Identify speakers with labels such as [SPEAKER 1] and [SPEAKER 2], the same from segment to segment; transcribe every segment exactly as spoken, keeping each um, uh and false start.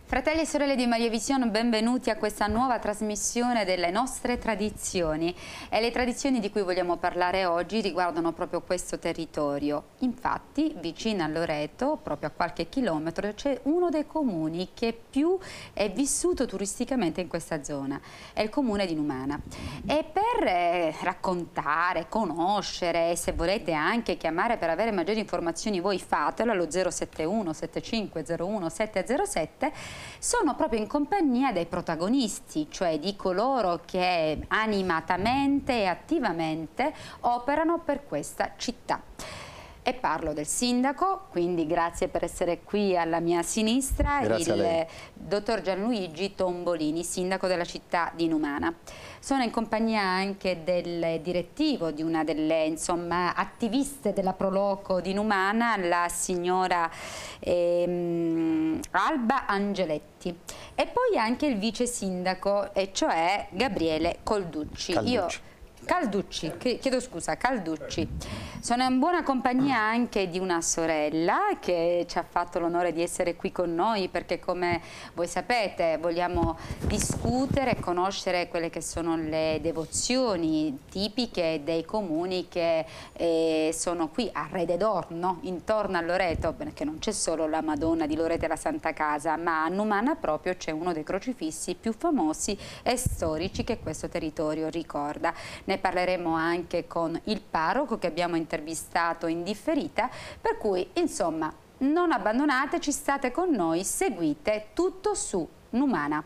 [SPEAKER 1] Fratelli e sorelle di Maria Vision, benvenuti a questa nuova trasmissione delle nostre tradizioni. E le tradizioni di cui vogliamo parlare oggi riguardano proprio questo territorio. Infatti, vicino a Loreto, proprio a qualche chilometro, c'è uno dei comuni che più è vissuto turisticamente in questa zona. È il comune di Numana. E per eh, raccontare, conoscere e se volete anche chiamare per avere maggiori informazioni, voi fatelo allo zero sette uno sette cinque zero uno sette zero sette. Sono proprio in compagnia dei protagonisti, cioè di coloro che animatamente e attivamente operano per questa città. E parlo del sindaco, quindi grazie per essere qui alla mia sinistra,
[SPEAKER 2] Grazie
[SPEAKER 1] il dottor Gianluigi Tombolini, sindaco della città di Numana. Sono in compagnia anche del direttivo di una delle insomma, attiviste della Proloco di Numana, la signora ehm, Alba Angeletti. E poi anche il vice sindaco, e cioè Gabriele Colducci.
[SPEAKER 2] Calducci.
[SPEAKER 1] Io, Calducci, chiedo scusa, Calducci. Sono in buona compagnia anche di una sorella che ci ha fatto l'onore di essere qui con noi perché, come voi sapete, vogliamo discutere e conoscere quelle che sono le devozioni tipiche dei comuni che eh, sono qui a Rede d'Or, no? Intorno a Loreto, perché non c'è solo la Madonna di Loreto e la Santa Casa, ma a Numana proprio c'è uno dei crocifissi più famosi e storici che questo territorio ricorda. Ne parleremo anche con il parroco che abbiamo intervistato in differita, per cui insomma non abbandonateci, state con noi, seguite tutto su Numana.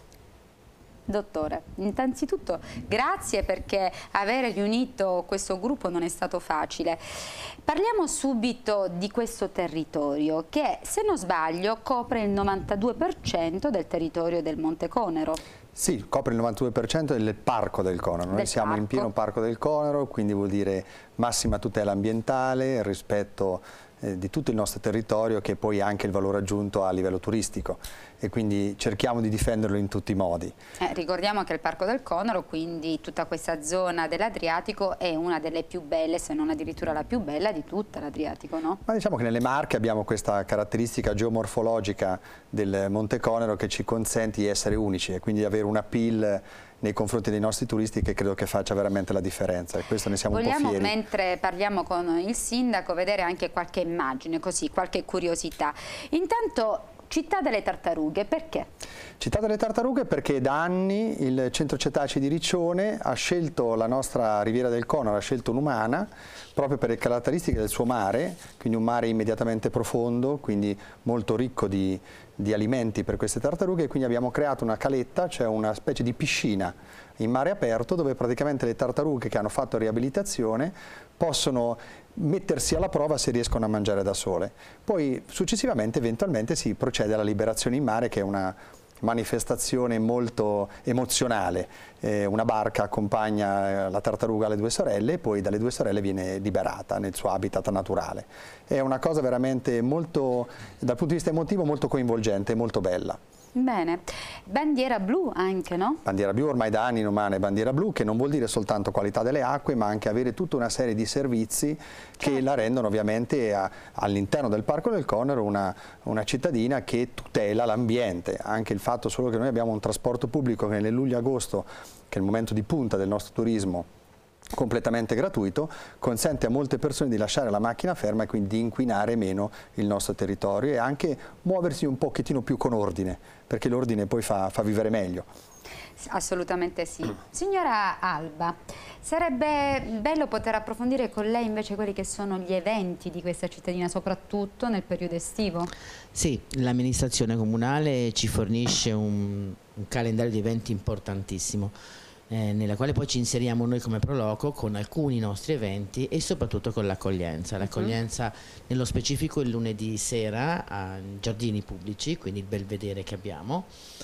[SPEAKER 1] Dottore, innanzitutto grazie perché aver riunito questo gruppo non è stato facile. Parliamo subito di questo territorio che, se non sbaglio, copre il novantadue per cento del territorio del Monte Conero.
[SPEAKER 2] Sì, copre il novantadue per cento del Parco del Conero. Noi
[SPEAKER 1] del
[SPEAKER 2] siamo
[SPEAKER 1] parco.
[SPEAKER 2] in pieno Parco del Conero, quindi vuol dire massima tutela ambientale, rispetto eh, di tutto il nostro territorio, che poi ha anche il valore aggiunto a livello turistico, e quindi cerchiamo di difenderlo in tutti i modi.
[SPEAKER 1] Eh, ricordiamo che il Parco del Conero, quindi tutta questa zona dell'Adriatico, è una delle più belle, se non addirittura la più bella di tutta l'Adriatico, no?
[SPEAKER 2] Ma diciamo che nelle Marche abbiamo questa caratteristica geomorfologica del Monte Conero che ci consente di essere unici e quindi di avere un appeal nei confronti dei nostri turisti che credo che faccia veramente la differenza, e questo ne siamo
[SPEAKER 1] Vogliamo,
[SPEAKER 2] un po' fieri.
[SPEAKER 1] mentre parliamo con il sindaco, vedere anche qualche immagine, così, qualche curiosità. Intanto, Città delle Tartarughe, perché?
[SPEAKER 2] Città delle Tartarughe perché da anni il Centro Cetacei di Riccione ha scelto la nostra Riviera del Conero, ha scelto Numana, proprio per le caratteristiche del suo mare, quindi un mare immediatamente profondo, quindi molto ricco di, di alimenti per queste tartarughe, e quindi abbiamo creato una caletta, cioè una specie di piscina in mare aperto dove praticamente le tartarughe che hanno fatto riabilitazione possono mettersi alla prova se riescono a mangiare da sole. Poi successivamente eventualmente si procede alla liberazione in mare, che è una manifestazione molto emozionale. Eh, una barca accompagna la tartaruga alle due sorelle e poi dalle due sorelle viene liberata nel suo habitat naturale. È una cosa veramente molto, dal punto di vista emotivo, molto coinvolgente e molto bella.
[SPEAKER 1] Bene, bandiera blu anche, no?
[SPEAKER 2] Bandiera blu, ormai da anni Numana è bandiera blu, che non vuol dire soltanto qualità delle acque, ma anche avere tutta una serie di servizi che certo. la rendono ovviamente all'interno del Parco del Conero una, una cittadina che tutela l'ambiente. Anche il fatto solo che noi abbiamo un trasporto pubblico che nel luglio-agosto, che è il momento di punta del nostro turismo, completamente gratuito, consente a molte persone di lasciare la macchina ferma e quindi di inquinare meno il nostro territorio e anche muoversi un pochettino più con ordine, perché l'ordine poi fa, fa vivere meglio.
[SPEAKER 1] Assolutamente sì. Signora Alba, sarebbe bello poter approfondire con lei invece quelli che sono gli eventi di questa cittadina, soprattutto nel periodo estivo?
[SPEAKER 3] Sì, l'amministrazione comunale ci fornisce un, un calendario di eventi importantissimo, Eh, nella quale poi ci inseriamo noi come Proloco con alcuni nostri eventi e soprattutto con l'accoglienza. L'accoglienza nello specifico il lunedì sera ai giardini pubblici, quindi il belvedere che abbiamo,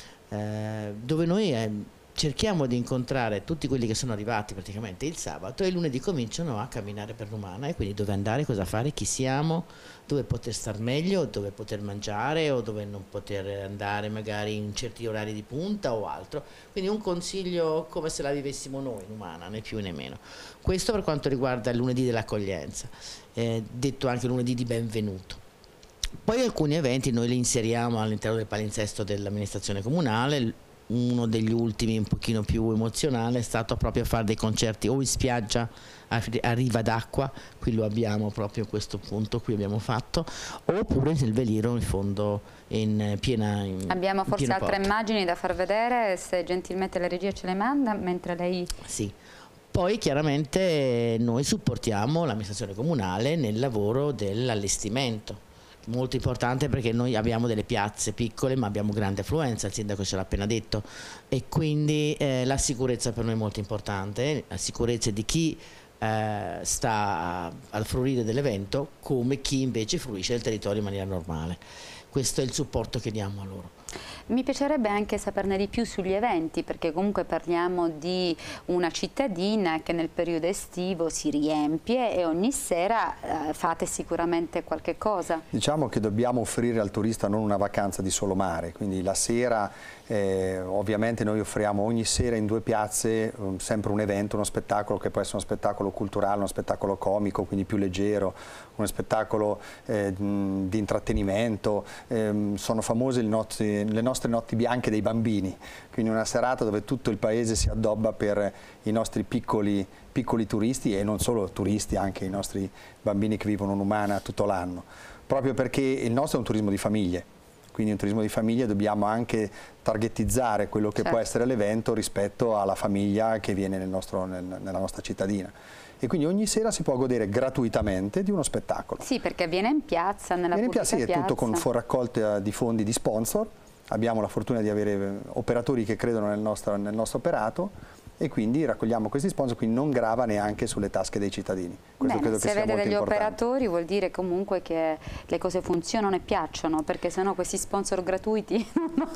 [SPEAKER 3] eh, dove noi eh, cerchiamo di incontrare tutti quelli che sono arrivati praticamente il sabato e il lunedì cominciano a camminare per Numana, e quindi dove andare, cosa fare, chi siamo, dove poter star meglio, dove poter mangiare o dove non poter andare magari in certi orari di punta o altro. Quindi un consiglio come se la vivessimo noi Numana, né più né meno. Questo per quanto riguarda il lunedì dell'accoglienza, eh, detto anche lunedì di benvenuto. Poi alcuni eventi noi li inseriamo all'interno del palinsesto dell'amministrazione comunale. Uno degli ultimi un pochino più emozionale è stato proprio fare dei concerti o in spiaggia a riva d'acqua, qui lo abbiamo proprio a questo punto, qui abbiamo fatto, oppure nel Veliro in fondo in piena in,
[SPEAKER 1] abbiamo forse
[SPEAKER 3] pieno
[SPEAKER 1] altre
[SPEAKER 3] porto.
[SPEAKER 1] Immagini da far vedere, se gentilmente la regia ce le manda mentre lei...
[SPEAKER 3] Sì. Poi chiaramente noi supportiamo l'amministrazione comunale nel lavoro dell'allestimento. Molto importante perché noi abbiamo delle piazze piccole ma abbiamo grande affluenza, il sindaco ce l'ha appena detto, e quindi eh, la sicurezza per noi è molto importante, la sicurezza di chi eh, sta al fruire dell'evento come chi invece fruisce del territorio in maniera normale. Questo è il supporto che diamo a loro.
[SPEAKER 1] Mi piacerebbe anche saperne di più sugli eventi, perché comunque parliamo di una cittadina che nel periodo estivo si riempie e ogni sera eh, fate sicuramente qualche cosa.
[SPEAKER 2] Diciamo che dobbiamo offrire al turista non una vacanza di solo mare, quindi la sera eh, ovviamente noi offriamo ogni sera in due piazze um, sempre un evento, uno spettacolo che può essere uno spettacolo culturale, uno spettacolo comico, quindi più leggero, uno spettacolo eh, di intrattenimento. Eh, sono famose le nostre, le nostre notti bianche dei bambini, quindi una serata dove tutto il paese si addobba per i nostri piccoli, piccoli turisti e non solo turisti, anche i nostri bambini che vivono in Umana tutto l'anno, proprio perché il nostro è un turismo di famiglie, quindi un turismo di famiglie dobbiamo anche targetizzare quello che certo. può essere l'evento rispetto alla famiglia che viene nel nostro, nel, nella nostra cittadina. E quindi ogni sera si può godere gratuitamente di uno spettacolo.
[SPEAKER 1] Sì, perché viene in piazza, nella
[SPEAKER 2] viene in piazza, sì,
[SPEAKER 1] piazza.
[SPEAKER 2] È tutto con raccolta di fondi di sponsor. Abbiamo la fortuna di avere operatori che credono nel nostro, nel nostro operato e quindi raccogliamo questi sponsor, quindi non grava neanche sulle tasche dei cittadini. Questo
[SPEAKER 1] Bene,
[SPEAKER 2] credo
[SPEAKER 1] se
[SPEAKER 2] che sia
[SPEAKER 1] vede
[SPEAKER 2] molto
[SPEAKER 1] degli
[SPEAKER 2] importante.
[SPEAKER 1] operatori vuol dire comunque che le cose funzionano e piacciono, perché sennò questi sponsor gratuiti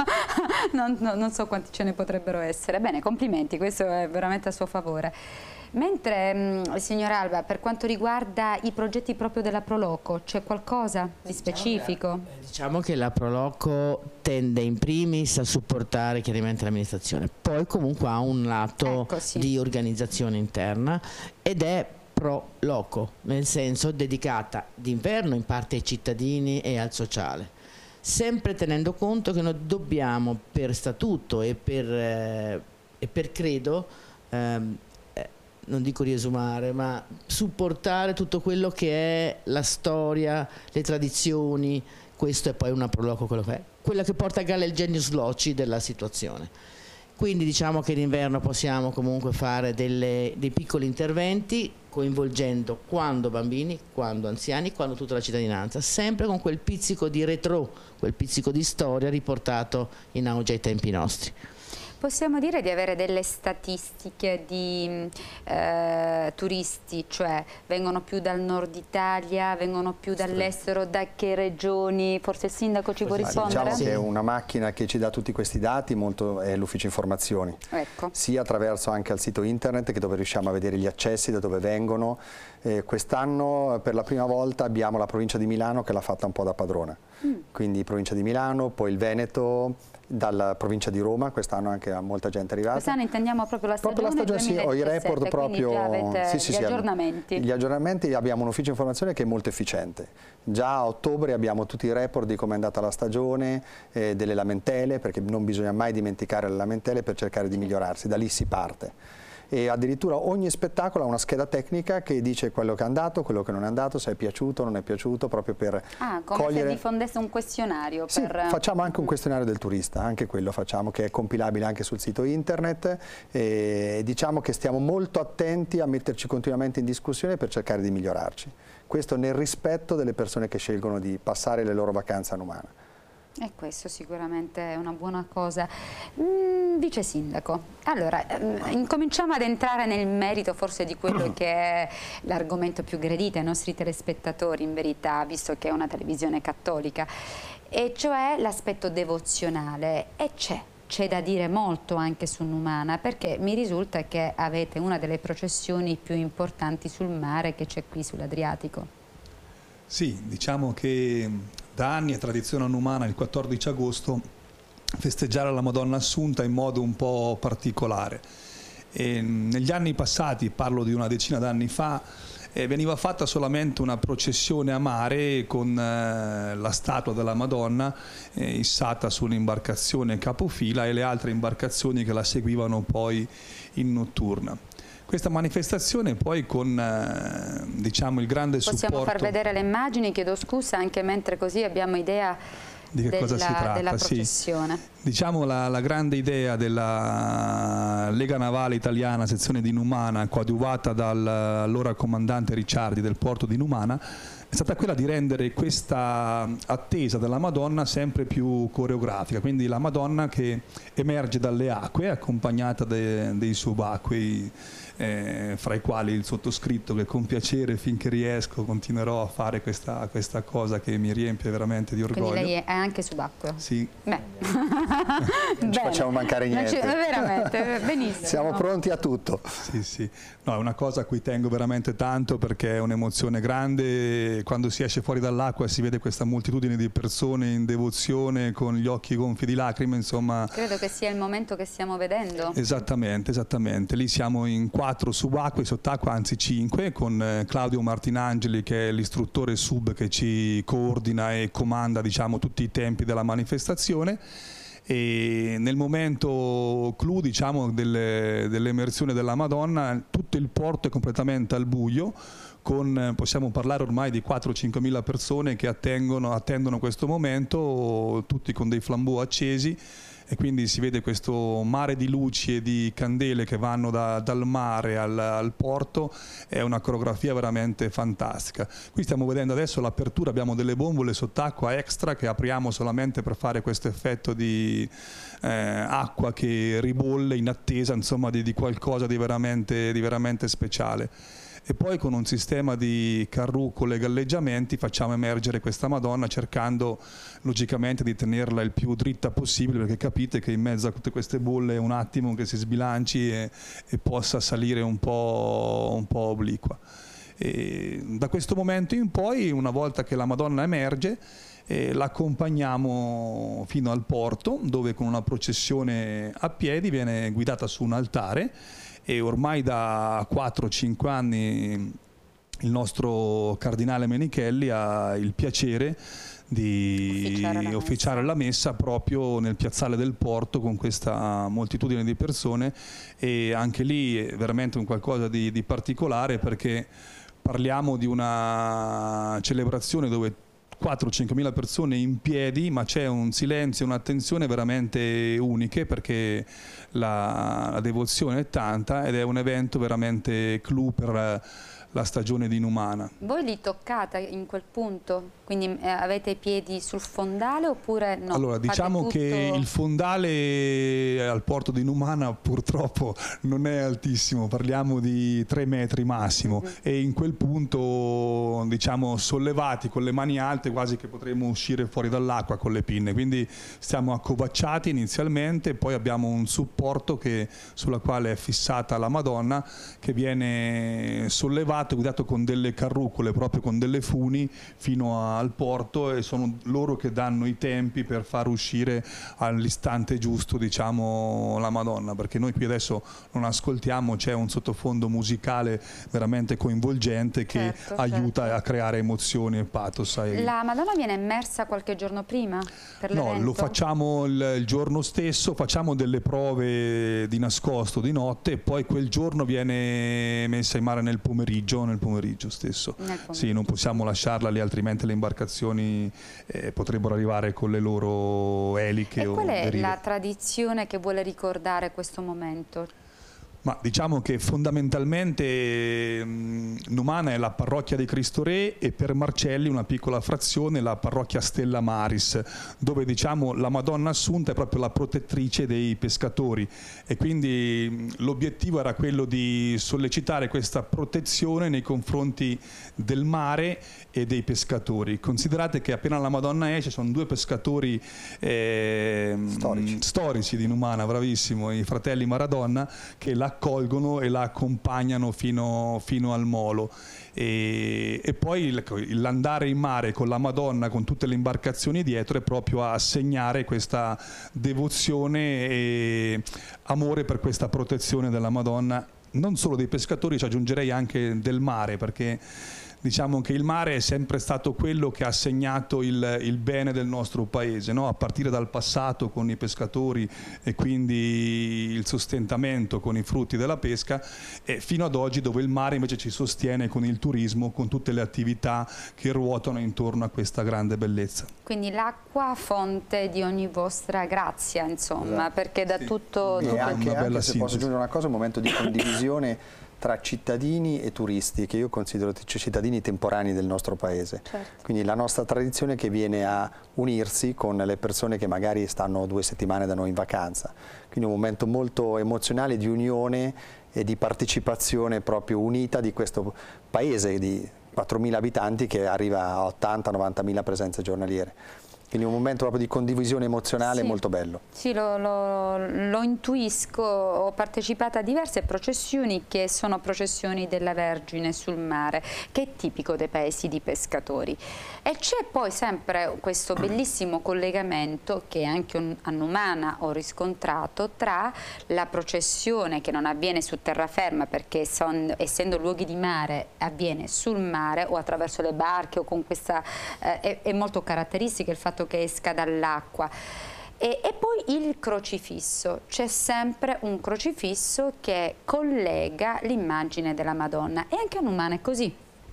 [SPEAKER 1] non, non, non so quanti ce ne potrebbero essere. Bene, complimenti, questo è veramente a suo favore. Mentre, mh, signor Alba, per quanto riguarda i progetti proprio della Proloco, c'è qualcosa di specifico?
[SPEAKER 3] Diciamo che la Proloco tende in primis a supportare chiaramente l'amministrazione, poi comunque ha un lato
[SPEAKER 1] ecco, sì.
[SPEAKER 3] di organizzazione interna ed è pro loco, nel senso dedicata d'inverno in parte ai cittadini e al sociale, sempre tenendo conto che noi dobbiamo per statuto e per, eh, e per credo ehm, non dico riesumare, ma supportare tutto quello che è la storia, le tradizioni. Questo è poi una Proloco quello che è, quella che porta a galla il genius loci della situazione. Quindi diciamo che d'inverno possiamo comunque fare delle, dei piccoli interventi coinvolgendo quando bambini, quando anziani, quando tutta la cittadinanza, sempre con quel pizzico di retro, quel pizzico di storia riportato in auge ai tempi nostri.
[SPEAKER 1] Possiamo dire di avere delle statistiche di eh, turisti, cioè vengono più dal nord Italia, vengono più dall'estero, da che regioni? Forse il sindaco ci può rispondere?
[SPEAKER 2] Diciamo che una macchina che ci dà tutti questi dati molto è l'ufficio informazioni,
[SPEAKER 1] ecco.
[SPEAKER 2] sia attraverso anche al sito internet che dove riusciamo a vedere gli accessi, da dove vengono. Eh, quest'anno per la prima volta abbiamo la provincia di Milano che l'ha fatta un po' da padrona, mm. quindi provincia di Milano, poi il Veneto, dalla provincia di Roma, quest'anno anche a molta gente arrivata.
[SPEAKER 1] Quest'anno intendiamo proprio la stagione,
[SPEAKER 2] proprio la stagione, sì, ho i report proprio,
[SPEAKER 1] già avete
[SPEAKER 2] sì, sì,
[SPEAKER 1] gli
[SPEAKER 2] sì,
[SPEAKER 1] aggiornamenti.
[SPEAKER 2] Gli aggiornamenti, abbiamo un ufficio informazione che è molto efficiente. Già a ottobre abbiamo tutti i report di come è andata la stagione, eh, delle lamentele, perché non bisogna mai dimenticare le lamentele per cercare di migliorarsi, da lì si parte. E addirittura ogni spettacolo ha una scheda tecnica che dice quello che è andato, quello che non è andato, se è piaciuto o non è piaciuto, proprio per
[SPEAKER 1] ah, come
[SPEAKER 2] cogliere...
[SPEAKER 1] se diffondesse un questionario.
[SPEAKER 2] Sì,
[SPEAKER 1] per...
[SPEAKER 2] facciamo anche un questionario del turista, anche quello facciamo, che è compilabile anche sul sito internet, e diciamo che stiamo molto attenti a metterci continuamente in discussione per cercare di migliorarci. Questo nel rispetto delle persone che scelgono di passare le loro vacanze a Numana.
[SPEAKER 1] E questo sicuramente è una buona cosa. Mm, vice sindaco, allora mm, incominciamo ad entrare nel merito forse di quello che è l'argomento più gradito ai nostri telespettatori in verità, visto che è una televisione cattolica, e cioè l'aspetto devozionale. E c'è, c'è da dire molto anche su Numana, perché mi risulta che avete una delle processioni più importanti sul mare che c'è qui sull'Adriatico.
[SPEAKER 4] Sì, diciamo che da anni è tradizione a Numana il quattordici agosto festeggiare la Madonna Assunta in modo un po' particolare. E negli anni passati, parlo di una decina d'anni fa, eh, veniva fatta solamente una processione a mare con eh, la statua della Madonna eh, issata su un'imbarcazione capofila e le altre imbarcazioni che la seguivano poi in notturna. Questa manifestazione poi con eh, diciamo il grande
[SPEAKER 1] Possiamo
[SPEAKER 4] supporto...
[SPEAKER 1] Possiamo far vedere le immagini, chiedo scusa, anche mentre così abbiamo idea
[SPEAKER 4] di che
[SPEAKER 1] della,
[SPEAKER 4] cosa si tratta,
[SPEAKER 1] della
[SPEAKER 4] sì.
[SPEAKER 1] processione.
[SPEAKER 4] Diciamo la, la grande idea della Lega Navale Italiana, sezione di Numana, coadiuvata dall'allora comandante Ricciardi del porto di Numana, è stata quella di rendere questa attesa della Madonna sempre più coreografica, quindi la Madonna che emerge dalle acque accompagnata de, dei subacquei, eh, fra i quali il sottoscritto, che con piacere finché riesco continuerò a fare questa, questa cosa che mi riempie veramente di orgoglio.
[SPEAKER 1] Quindi lei è anche subacqueo?
[SPEAKER 4] Sì.
[SPEAKER 1] Beh.
[SPEAKER 2] Non ci facciamo mancare niente.
[SPEAKER 1] Non ci, veramente, benissimo.
[SPEAKER 2] Siamo pronti a tutto.
[SPEAKER 4] Sì, sì. No, è una cosa a cui tengo veramente tanto perché è un'emozione grande. Quando si esce fuori dall'acqua e si vede questa moltitudine di persone in devozione con gli occhi gonfi di lacrime, insomma...
[SPEAKER 1] Credo che sia il momento che stiamo vedendo.
[SPEAKER 4] Esattamente, esattamente. Lì siamo in quattro subacquei, sott'acqua, anzi cinque, con Claudio Martinangeli che è l'istruttore sub che ci coordina e comanda, diciamo, tutti i tempi della manifestazione. E nel momento clou, diciamo, delle, dell'emersione della Madonna, tutto il porto è completamente al buio, con, possiamo parlare ormai di quattro cinque mila persone che attendono, attendono questo momento, tutti con dei flambeau accesi, e quindi si vede questo mare di luci e di candele che vanno da, dal mare al, al porto. È una coreografia veramente fantastica. Qui stiamo vedendo adesso l'apertura, abbiamo delle bombole sott'acqua extra che apriamo solamente per fare questo effetto di eh, acqua che ribolle in attesa, insomma, di, di qualcosa di veramente, di veramente speciale. E poi con un sistema di carrucole e galleggiamenti facciamo emergere questa Madonna, cercando logicamente di tenerla il più dritta possibile, perché capite che in mezzo a tutte queste bolle è un attimo che si sbilanci e, e possa salire un po', un po' obliqua. E da questo momento in poi, una volta che la Madonna emerge, eh, l'accompagniamo fino al porto, dove con una processione a piedi viene guidata su un altare. E ormai da quattro cinque anni il nostro cardinale Menichelli ha il piacere di
[SPEAKER 1] ufficiare la,
[SPEAKER 4] ufficiare la messa proprio nel piazzale del porto con questa moltitudine di persone, e anche lì è veramente un qualcosa di, di particolare, perché parliamo di una celebrazione dove quattro cinque mila persone in piedi, ma c'è un silenzio e un'attenzione veramente uniche, perché la, la devozione è tanta ed è un evento veramente clou per la stagione di Numana.
[SPEAKER 1] Voi li toccate in quel punto? Quindi eh, avete i piedi sul fondale oppure no?
[SPEAKER 4] Allora, diciamo tutto... che il fondale al porto di Numana purtroppo non è altissimo, parliamo di tre metri massimo, mm-hmm. e in quel punto, diciamo, sollevati con le mani alte quasi che potremmo uscire fuori dall'acqua con le pinne, quindi stiamo accovacciati inizialmente, poi abbiamo un supporto che, sulla quale è fissata la Madonna, che viene sollevato, guidato con delle carrucole, proprio con delle funi fino a al porto, e sono loro che danno i tempi per far uscire all'istante giusto, diciamo, la Madonna, perché noi qui adesso non ascoltiamo, c'è un sottofondo musicale veramente coinvolgente che
[SPEAKER 1] certo,
[SPEAKER 4] aiuta
[SPEAKER 1] certo.
[SPEAKER 4] a creare emozioni e pathos.
[SPEAKER 1] La Madonna viene immersa qualche giorno prima per
[SPEAKER 4] no,
[SPEAKER 1] l'evento?
[SPEAKER 4] Lo facciamo il, il giorno stesso, facciamo delle prove di nascosto di notte e poi quel giorno viene messa in mare nel pomeriggio, nel pomeriggio stesso. Nel pomeriggio. Sì, non possiamo lasciarla lì, altrimenti le imbarcazioni eh, potrebbero arrivare con le loro eliche.
[SPEAKER 1] E qual è
[SPEAKER 4] derive.
[SPEAKER 1] la tradizione che vuole ricordare questo momento?
[SPEAKER 4] Ma diciamo che fondamentalmente mh, Numana è la parrocchia di Cristo Re, e per Marcelli una piccola frazione, la parrocchia Stella Maris, dove, diciamo, la Madonna Assunta è proprio la protettrice dei pescatori, e quindi l'obiettivo era quello di sollecitare questa protezione nei confronti del mare e dei pescatori. Considerate che appena la Madonna esce sono due pescatori eh,
[SPEAKER 2] storici.
[SPEAKER 4] storici di Numana, bravissimo, i fratelli Maradona, che la accolgono e la accompagnano fino, fino al molo. E, e poi l'andare in mare con la Madonna, con tutte le imbarcazioni dietro, è proprio a segnare questa devozione e amore per questa protezione della Madonna non solo dei pescatori, ci aggiungerei anche del mare, perché diciamo che il mare è sempre stato quello che ha segnato il, il bene del nostro paese, no? A partire dal passato con i pescatori e quindi il sostentamento con i frutti della pesca, e fino ad oggi dove il mare invece ci sostiene con il turismo, con tutte le attività che ruotano intorno a questa grande bellezza.
[SPEAKER 1] Quindi l'acqua fonte di ogni vostra grazia, insomma, esatto. Perché da
[SPEAKER 4] sì.
[SPEAKER 1] tutto...
[SPEAKER 2] E
[SPEAKER 1] tutto
[SPEAKER 2] anche,
[SPEAKER 4] una
[SPEAKER 2] anche se
[SPEAKER 4] sintesi.
[SPEAKER 2] posso aggiungere una cosa, un momento di condivisione tra cittadini e turisti, che io considero cittadini temporanei del nostro paese.
[SPEAKER 1] Certo.
[SPEAKER 2] Quindi la nostra tradizione che viene a unirsi con le persone che magari stanno due settimane da noi in vacanza. Quindi un momento molto emozionale di unione e di partecipazione proprio unita di questo paese di quattromila abitanti che arriva a ottanta novantamila presenze giornaliere. Quindi un momento proprio di condivisione emozionale
[SPEAKER 1] sì.
[SPEAKER 2] molto bello.
[SPEAKER 1] Sì, lo, lo, lo intuisco, ho partecipato a diverse processioni che sono processioni della Vergine sul mare, che è tipico dei paesi di pescatori. E c'è poi sempre questo bellissimo collegamento che anche a Numana ho riscontrato tra la processione che non avviene su terraferma, perché son, essendo luoghi di mare avviene sul mare o attraverso le barche o con questa, eh, è, è molto caratteristico il fatto che esca dall'acqua. E, e poi il crocifisso, c'è sempre un crocifisso che collega l'immagine della Madonna, e anche a Numana è così.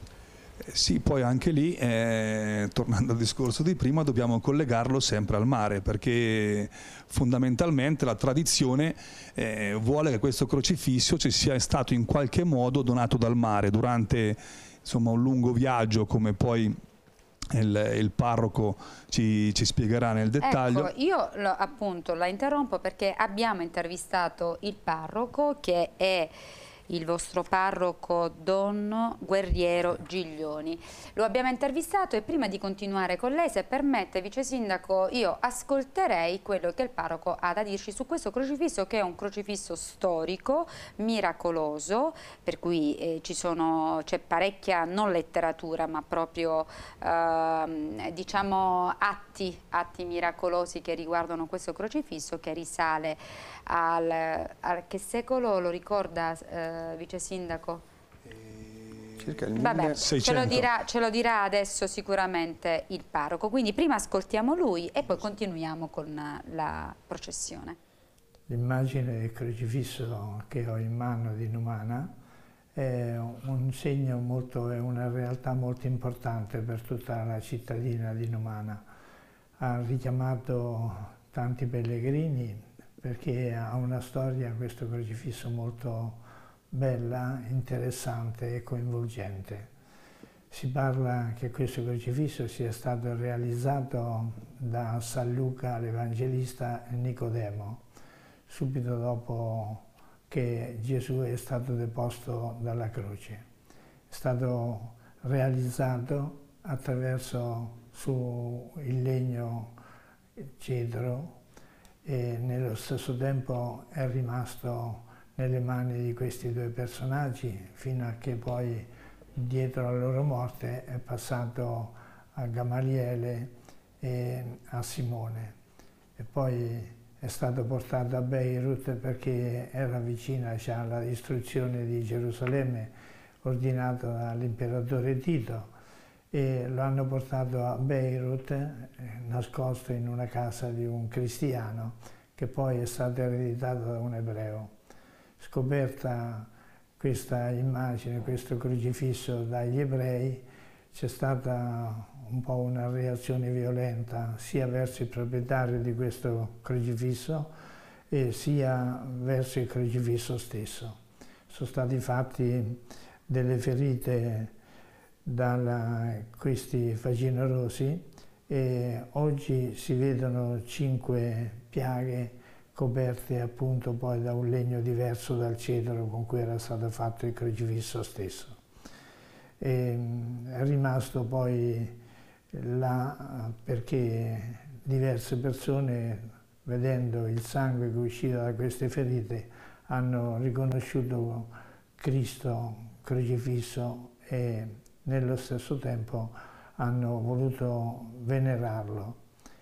[SPEAKER 4] Sì, poi anche lì, eh, tornando al discorso di prima, dobbiamo collegarlo sempre al mare, perché fondamentalmente la tradizione eh, vuole che questo crocifisso ci sia stato in qualche modo donato dal mare durante, insomma, un lungo viaggio, come poi Il, il parroco ci, ci spiegherà nel dettaglio.
[SPEAKER 1] Ecco, io lo, appunto la interrompo perché abbiamo intervistato il parroco, che è il vostro parroco Don Guerriero Giglioni. Lo abbiamo intervistato, e prima di continuare con lei, se permette, vice sindaco, io ascolterei quello che il parroco ha da dirci su questo crocifisso, che è un crocifisso storico, miracoloso, per cui eh, ci sono, c'è parecchia non letteratura ma proprio eh, diciamo atti, atti miracolosi che riguardano questo crocifisso, che risale al, al che secolo lo ricorda, eh, vice sindaco?
[SPEAKER 2] Circa il
[SPEAKER 1] Vabbè, ce lo, dirà, ce lo dirà adesso sicuramente il parroco, quindi prima ascoltiamo lui e poi continuiamo con la processione.
[SPEAKER 5] L'immagine del crocifisso che ho in mano di Numana è un segno molto, è una realtà molto importante per tutta la cittadina di Numana. Ha richiamato tanti pellegrini perché ha una storia, questo crocifisso, molto bella, interessante e coinvolgente. Si parla che questo crocifisso sia stato realizzato da San Luca l'Evangelista e Nicodemo, subito dopo che Gesù è stato deposto dalla croce. È stato realizzato attraverso su il legno cedro, e nello stesso tempo è rimasto nelle mani di questi due personaggi fino a che poi, dietro la loro morte, è passato a Gamaliele e a Simone, e poi è stato portato a Beirut perché era vicina già alla distruzione di Gerusalemme ordinata dall'imperatore Tito, e lo hanno portato a Beirut, eh, nascosto in una casa di un cristiano, che poi è stato ereditato da un ebreo. Scoperta questa immagine, questo crocifisso dagli ebrei, c'è stata un po' una reazione violenta sia verso il proprietario di questo crocifisso e sia verso il crocifisso stesso. Sono stati fatti delle ferite da questi facinorosi, e oggi si vedono cinque piaghe coperte appunto poi da un legno diverso dal cedro con cui era stato fatto il crocifisso stesso. E è rimasto poi là perché diverse persone, vedendo il sangue che usciva da queste ferite, hanno riconosciuto Cristo crocifisso e nello stesso tempo hanno voluto venerarlo.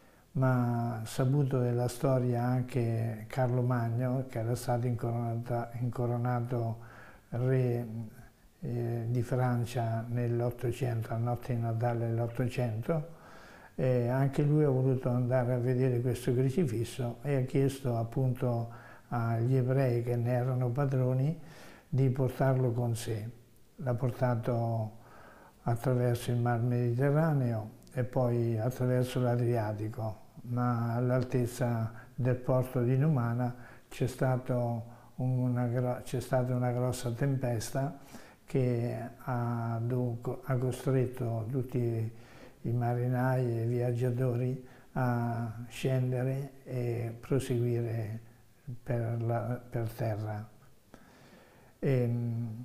[SPEAKER 5] Ma saputo della storia anche Carlo Magno, che era stato incoronato, incoronato re eh, di Francia nell'Ottocento, a notte di Natale dell'Ottocento. Eh, anche lui ha voluto andare a vedere questo crocifisso e ha chiesto appunto agli ebrei che ne erano padroni di portarlo con sé. L'ha portato attraverso il Mar Mediterraneo e poi attraverso l'Adriatico, ma all'altezza del porto di Numana c'è stata una, c'è stata una grossa tempesta che ha, ha costretto tutti i marinai e i viaggiatori a scendere e proseguire per, la, per terra. E,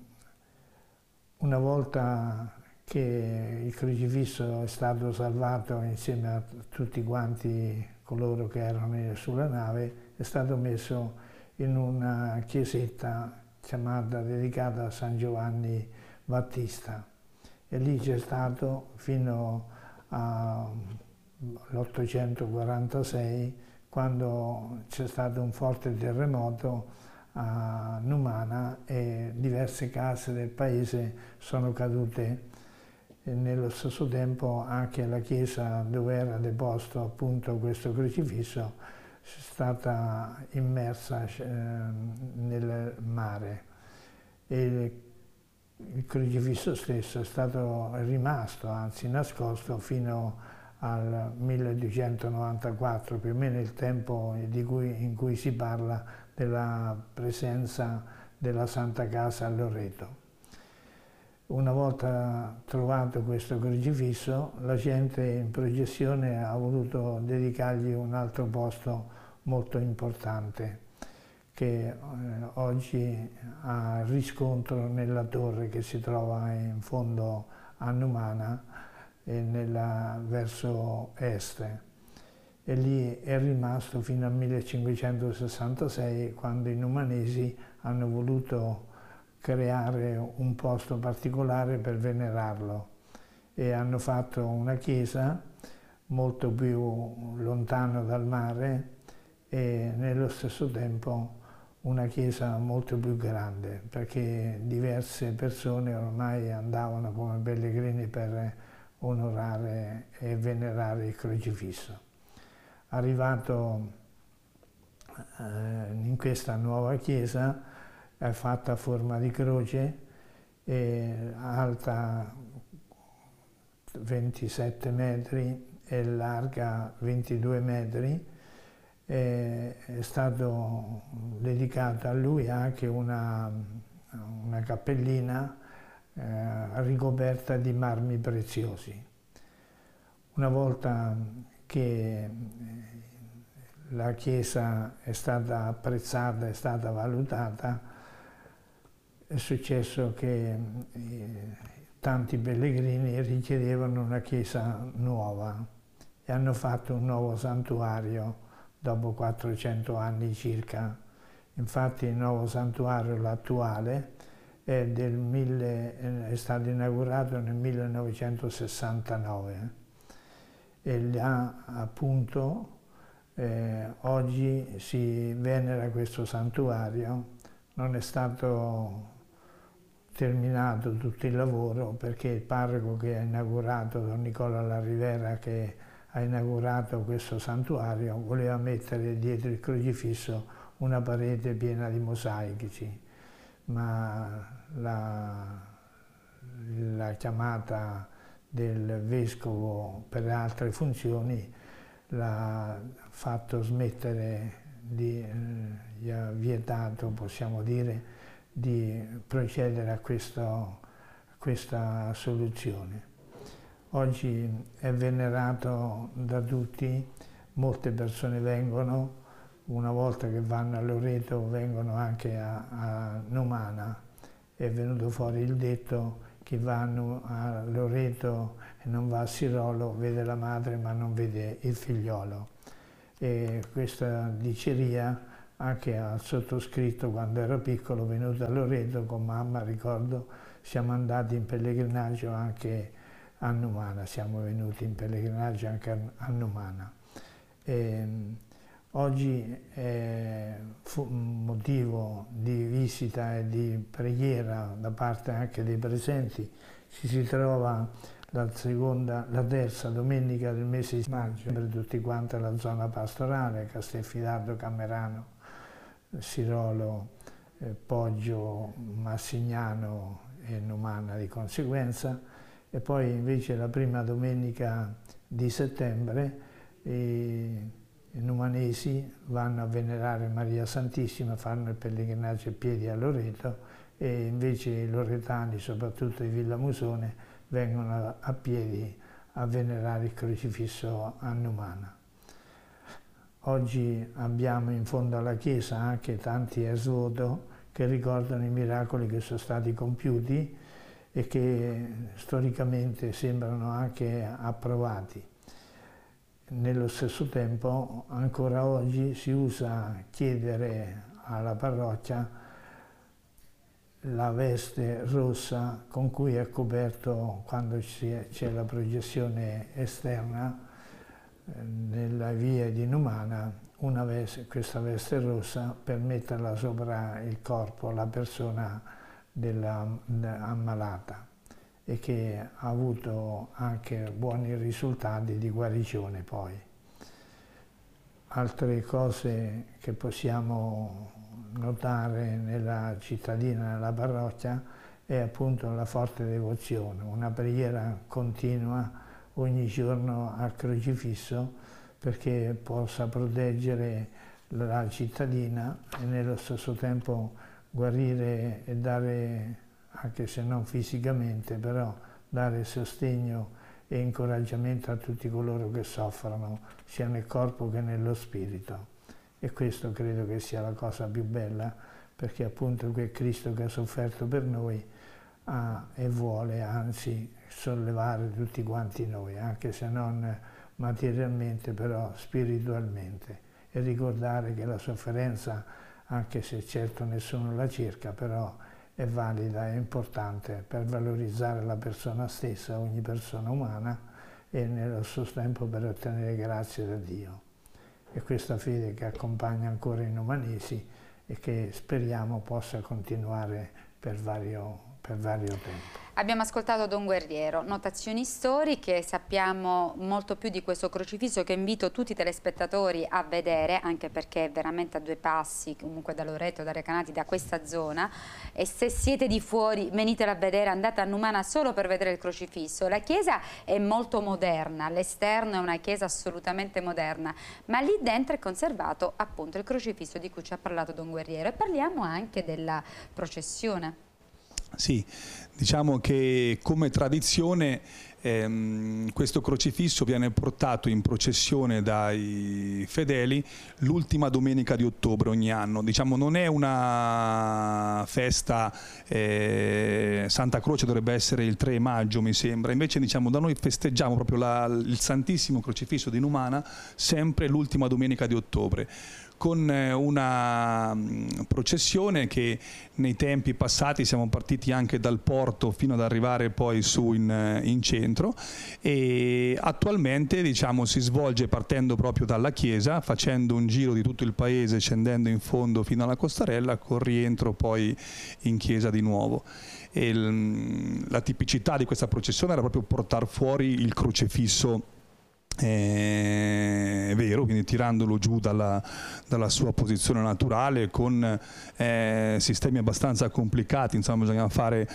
[SPEAKER 5] una volta che il crocifisso è stato salvato insieme a tutti quanti coloro che erano sulla nave, è stato messo in una chiesetta chiamata, dedicata a San Giovanni Battista, e lì c'è stato fino all'ottocentoquarantasei, quando c'è stato un forte terremoto a Numana e diverse case del paese sono cadute. E nello stesso tempo anche la chiesa dove era deposto appunto questo crocifisso è stata immersa eh, nel mare. E il crocifisso stesso è stato rimasto, anzi nascosto, fino al milleduecentonovantaquattro, più o meno il tempo di cui, in cui si parla della presenza della Santa Casa a Loreto. Una volta trovato questo crocifisso, la gente in processione ha voluto dedicargli un altro posto molto importante, che eh, oggi ha riscontro nella torre che si trova in fondo a Numana e nella, verso est. E lì è rimasto fino al millecinquecentosessantasei, quando i numanesi hanno voluto creare un posto particolare per venerarlo e hanno fatto una chiesa molto più lontano dal mare e nello stesso tempo una chiesa molto più grande, perché diverse persone ormai andavano come pellegrini per onorare e venerare il crocifisso. Arrivato eh, in questa nuova chiesa, è fatta a forma di croce, e alta ventisette metri e larga ventidue metri. E è stato dedicata a lui anche una, una cappellina eh, ricoperta di marmi preziosi. Una volta che la chiesa è stata apprezzata, è stata valutata, è successo che eh, tanti pellegrini richiedevano una chiesa nuova e hanno fatto un nuovo santuario dopo quattrocento anni circa. Infatti il nuovo santuario, l'attuale, è, del mille, è stato inaugurato nel millenovecentosessantanove e là appunto eh, oggi si venera questo santuario. Non è stato terminato tutto il lavoro perché il parroco che ha inaugurato, Don Nicola La Rivera, che ha inaugurato questo santuario, voleva mettere dietro il crocifisso una parete piena di mosaici, ma la, la chiamata del vescovo per altre funzioni l'ha fatto smettere, di, eh, gli ha vietato, possiamo dire, di procedere a, questo, a questa soluzione. Oggi è venerato da tutti, molte persone vengono, una volta che vanno a Loreto vengono anche a, a Numana. È venuto fuori il detto: chi va a Loreto e non va a Sirolo vede la madre ma non vede il figliolo. E questa diceria anche al sottoscritto, quando ero piccolo, venuto a Loreto con mamma, ricordo, siamo andati in pellegrinaggio anche a Numana, siamo venuti in pellegrinaggio anche a Numana. E Oggi è un motivo di visita e di preghiera da parte anche dei presenti. Ci si trova la, seconda, la terza domenica del mese di maggio per tutti quanti la zona pastorale, Castelfidardo, Camerano, Sirolo, eh, Poggio, Massignano e Numana di conseguenza. E poi invece la prima domenica di settembre eh, i numanesi vanno a venerare Maria Santissima, fanno il pellegrinaggio a piedi a Loreto, e invece i loretani, soprattutto di Villa Musone, vengono a, a piedi a venerare il crocifisso a Numana. Oggi abbiamo in fondo alla chiesa anche tanti ex voto che ricordano i miracoli che sono stati compiuti e che storicamente sembrano anche approvati. Nello stesso tempo, ancora oggi si usa chiedere alla parrocchia la veste rossa con cui è coperto, quando c'è la processione esterna nella via di Numana, una veste, questa veste rossa per metterla sopra il corpo, la persona della, ammalata, e che ha avuto anche buoni risultati di guarigione poi. Altre cose che possiamo notare nella cittadina, nella parrocchia, è appunto la forte devozione, una preghiera continua ogni giorno al crocifisso perché possa proteggere la cittadina e nello stesso tempo guarire e dare, anche se non fisicamente, però dare sostegno e incoraggiamento a tutti coloro che soffrono, sia nel corpo che nello spirito. E questo credo che sia la cosa più bella, perché appunto quel Cristo che ha sofferto per noi ha e vuole anzi sollevare tutti quanti noi, anche se non materialmente, però spiritualmente, e ricordare che la sofferenza, anche se certo nessuno la cerca, però è valida, è importante per valorizzare la persona stessa, ogni persona umana, e nello stesso tempo per ottenere grazie da Dio. E questa fede che accompagna ancora i numanesi e che speriamo possa continuare per vario, per vario tempo.
[SPEAKER 1] Abbiamo ascoltato Don Guerriero, notazioni storiche, sappiamo molto più di questo crocifisso che invito tutti i telespettatori a vedere, anche perché è veramente a due passi comunque da Loreto, da Recanati, da questa zona, e se siete di fuori venitela a vedere, andate a Numana solo per vedere il crocifisso. La chiesa è molto moderna, l'esterno è una chiesa assolutamente moderna, ma lì dentro è conservato appunto il crocifisso di cui ci ha parlato Don Guerriero, e parliamo anche della processione.
[SPEAKER 4] Sì, diciamo che come tradizione ehm, questo crocifisso viene portato in processione dai fedeli l'ultima domenica di ottobre ogni anno. Diciamo, non è una festa, eh, Santa Croce dovrebbe essere il tre maggio mi sembra, invece diciamo da noi festeggiamo proprio la, il Santissimo Crocifisso di Numana sempre l'ultima domenica di ottobre, con una processione che nei tempi passati siamo partiti anche dal porto fino ad arrivare poi su in, in centro, e attualmente diciamo si svolge partendo proprio dalla chiesa, facendo un giro di tutto il paese, scendendo in fondo fino alla Costarella, con rientro poi in chiesa di nuovo. E il, la tipicità di questa processione era proprio portare fuori il crocifisso è vero, quindi tirandolo giù dalla, dalla sua posizione naturale, con eh, sistemi abbastanza complicati, insomma bisogna fare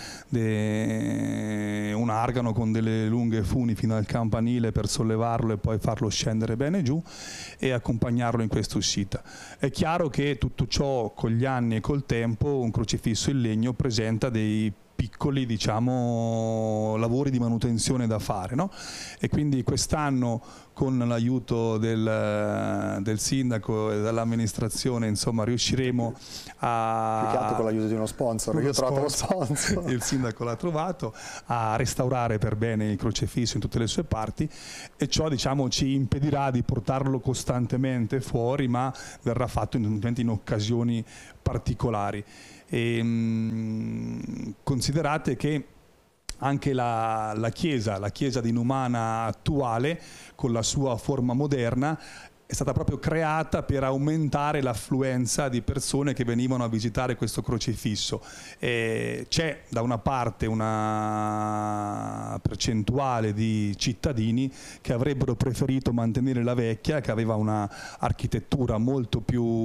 [SPEAKER 4] un argano con delle lunghe funi fino al campanile per sollevarlo e poi farlo scendere bene giù e accompagnarlo in questa uscita. È chiaro che tutto ciò con gli anni e col tempo, un crocifisso in legno presenta dei piccoli, diciamo, lavori di manutenzione da fare, no? E quindi quest'anno, con l'aiuto del, del sindaco e dell'amministrazione, insomma, riusciremo a...
[SPEAKER 2] Più che altro con l'aiuto di uno sponsor, io ho trovato lo sponsor.
[SPEAKER 4] Il sindaco l'ha trovato, a restaurare per bene il crocifisso in tutte le sue parti, e ciò, diciamo, ci impedirà di portarlo costantemente fuori, ma verrà fatto in, in occasioni particolari. E, mh, considerate che anche la, la chiesa, la chiesa di Numana attuale, con la sua forma moderna, è stata proprio creata per aumentare l'affluenza di persone che venivano a visitare questo crocifisso. C'è da una parte una percentuale di cittadini che avrebbero preferito mantenere la vecchia, che aveva una architettura molto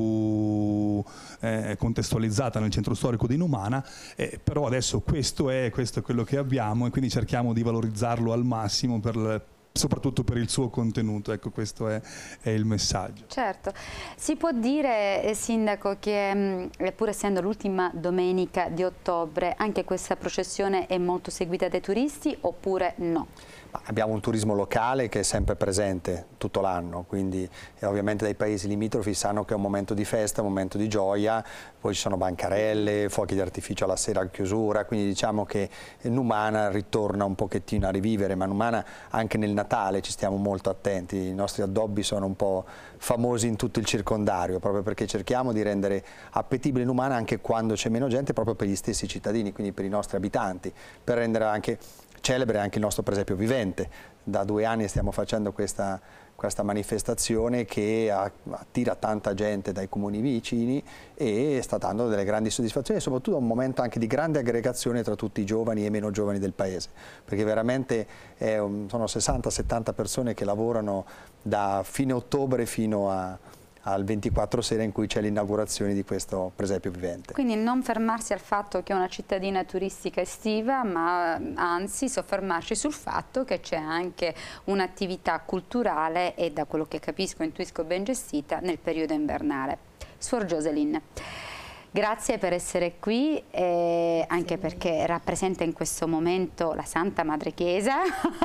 [SPEAKER 4] più eh, contestualizzata nel centro storico di Numana, eh, però adesso questo è, questo è quello che abbiamo e quindi cerchiamo di valorizzarlo al massimo per le, soprattutto per il suo contenuto. Ecco, questo è, è il messaggio.
[SPEAKER 1] Certo, si può dire, eh, Sindaco, che mh, pur essendo l'ultima domenica di ottobre, anche questa processione è molto seguita dai turisti oppure no?
[SPEAKER 2] Abbiamo un turismo locale che è sempre presente tutto l'anno, quindi e ovviamente dai paesi limitrofi sanno che è un momento di festa, un momento di gioia, poi ci sono bancarelle, fuochi di artificio alla sera a chiusura, quindi diciamo che Numana ritorna un pochettino a rivivere, ma Numana anche nel Natale ci stiamo molto attenti, i nostri addobbi sono un po' famosi in tutto il circondario, proprio perché cerchiamo di rendere appetibile Numana anche quando c'è meno gente, proprio per gli stessi cittadini, quindi per i nostri abitanti, per rendere anche celebre anche il nostro presepio vivente. Da due anni stiamo facendo questa, questa manifestazione che attira tanta gente dai comuni vicini e sta dando delle grandi soddisfazioni e soprattutto un momento anche di grande aggregazione tra tutti i giovani e meno giovani del paese, perché veramente è un, sono sessanta settanta persone che lavorano da fine ottobre fino a al ventiquattro sera in cui c'è l'inaugurazione di questo presepio vivente.
[SPEAKER 1] Quindi non fermarsi al fatto che è una cittadina turistica estiva, ma anzi soffermarci sul fatto che c'è anche un'attività culturale e, da quello che capisco e intuisco, ben gestita nel periodo invernale. Suor Jocelyn, grazie per essere qui, eh, anche perché rappresenta in questo momento la Santa Madre Chiesa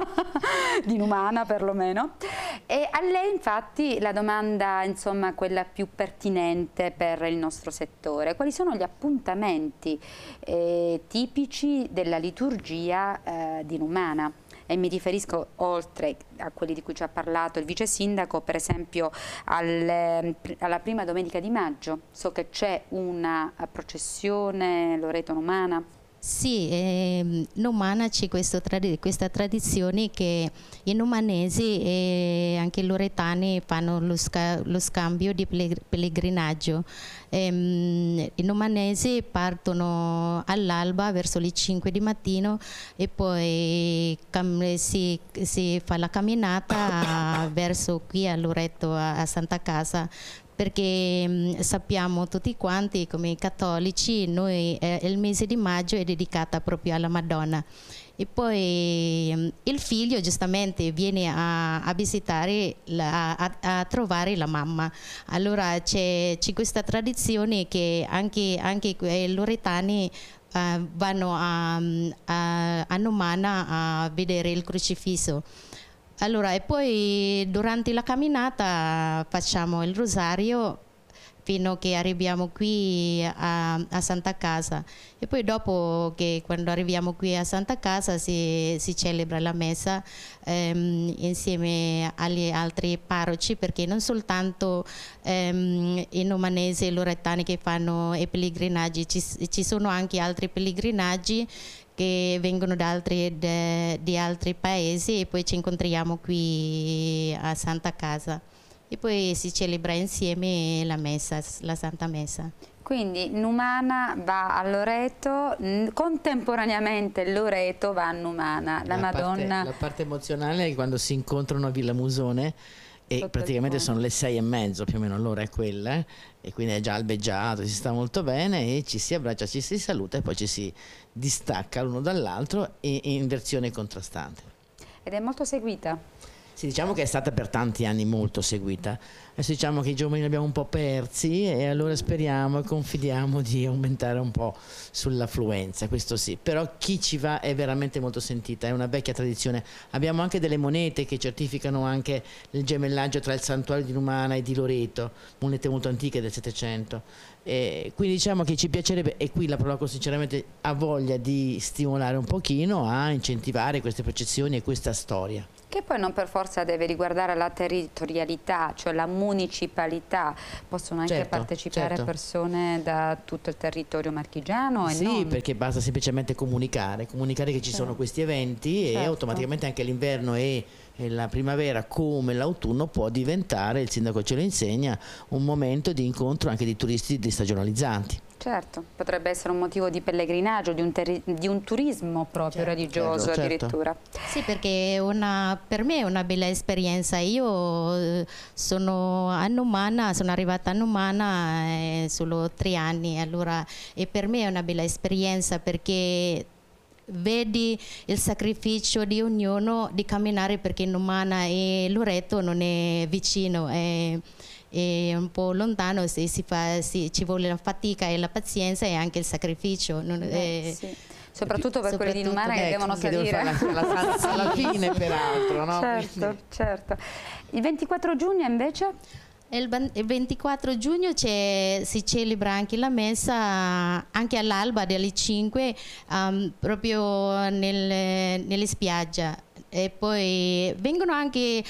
[SPEAKER 1] di Numana perlomeno. E a lei infatti la domanda, insomma, quella più pertinente per il nostro settore: quali sono gli appuntamenti eh, tipici della liturgia eh, di Numana? E mi riferisco, oltre a quelli di cui ci ha parlato il vice sindaco, per esempio al, alla prima domenica di maggio. So che c'è una processione Loreto-Numana.
[SPEAKER 6] Sì, eh, Numana c'è questa tradizione che i numanesi e anche i loretani fanno lo, sca lo scambio di pellegrinaggio. Eh, I numanesi partono all'alba verso le cinque di mattino e poi si, si fa la camminata verso qui a Loreto, a, a Santa Casa, perché mh, sappiamo tutti quanti come cattolici noi eh, il mese di maggio è dedicata proprio alla Madonna e poi mh, il figlio giustamente viene a, a visitare, la, a, a trovare la mamma. Allora c'è questa tradizione che anche, anche i loretani uh, vanno a, a, a Numana a vedere il crocifisso. Allora, e poi durante la camminata facciamo il rosario fino a che arriviamo qui a, a Santa Casa e poi dopo che quando arriviamo qui a Santa Casa si, si celebra la messa ehm, insieme agli altri parroci, perché non soltanto ehm, i numanesi e i loretani che fanno i pellegrinaggi, ci, ci sono anche altri pellegrinaggi che vengono da altri, de, di altri paesi e poi ci incontriamo qui a Santa Casa e poi si celebra insieme la messa, la Santa Messa.
[SPEAKER 1] Quindi Numana va a Loreto, contemporaneamente Loreto va a Numana. La, la Madonna...
[SPEAKER 3] Parte, la parte emozionale è quando si incontrano a Villa Musone e praticamente sono le sei e mezzo più o meno, l'ora è quella, eh? E quindi è già albeggiato, si sta molto bene e ci si abbraccia, ci si saluta e poi ci si distacca l'uno dall'altro in versione contrastante.
[SPEAKER 1] Ed è molto seguita?
[SPEAKER 3] Sì, diciamo che è stata per tanti anni molto seguita. Adesso diciamo che i giovani li abbiamo un po' persi e allora speriamo e confidiamo di aumentare un po' sull'affluenza, questo sì. Però chi ci va è veramente molto sentita, è una vecchia tradizione. Abbiamo anche delle monete che certificano anche il gemellaggio tra il santuario di Numana e di Loreto, monete molto antiche del Settecento. E quindi diciamo che ci piacerebbe, e qui la Proloco sinceramente ha voglia di stimolare un pochino a incentivare queste processioni e questa storia.
[SPEAKER 1] Che poi non per forza deve riguardare la territorialità, cioè la municipalità, possono anche
[SPEAKER 3] certo,
[SPEAKER 1] partecipare
[SPEAKER 3] certo.
[SPEAKER 1] persone da tutto il territorio marchigiano e
[SPEAKER 3] sì,
[SPEAKER 1] non.
[SPEAKER 3] perché basta semplicemente comunicare, comunicare che ci
[SPEAKER 1] Certo.
[SPEAKER 3] sono questi eventi
[SPEAKER 1] Certo.
[SPEAKER 3] e automaticamente anche l'inverno e, e la primavera come l'autunno può diventare, il sindaco ce lo insegna, un momento di incontro anche di turisti stagionalizzanti.
[SPEAKER 1] Certo, potrebbe essere un motivo di pellegrinaggio, di un, di un turismo proprio
[SPEAKER 3] Certo,
[SPEAKER 1] religioso
[SPEAKER 3] certo,
[SPEAKER 1] addirittura.
[SPEAKER 6] Sì, perché una, per me è una bella esperienza. Io eh, sono a Numana, sono arrivata a Numana eh, solo tre anni, allora, e per me è una bella esperienza perché vedi il sacrificio di ognuno di camminare, perché Numana e Loreto non è vicino, è, è un po' lontano, se si fa, si, ci vuole la fatica e la pazienza e anche il sacrificio. Non,
[SPEAKER 1] Beh,
[SPEAKER 6] eh,
[SPEAKER 1] sì. Soprattutto per quelli di Numana che
[SPEAKER 3] ecco,
[SPEAKER 1] devono
[SPEAKER 3] che devono
[SPEAKER 1] salire.
[SPEAKER 3] fare la, la, la, alla fine peraltro, no?
[SPEAKER 1] Certo,
[SPEAKER 3] Quindi-
[SPEAKER 1] certo. Il ventiquattro giugno invece?
[SPEAKER 6] Il ban- il ventiquattro giugno c'è- si celebra anche la messa anche all'alba delle cinque, um, proprio nel- nelle spiagge. E poi vengono anche